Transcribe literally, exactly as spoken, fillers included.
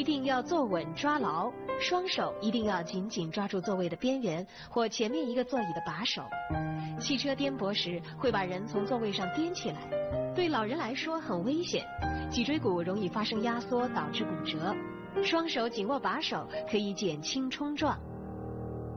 定要坐稳抓牢，双手一定要紧紧抓住座位的边缘或前面一个座椅的把手。汽车颠簸时会把人从座位上颠起来，对老人来说很危险，脊椎骨容易发生压缩导致骨折。双手紧握把手可以减轻冲撞。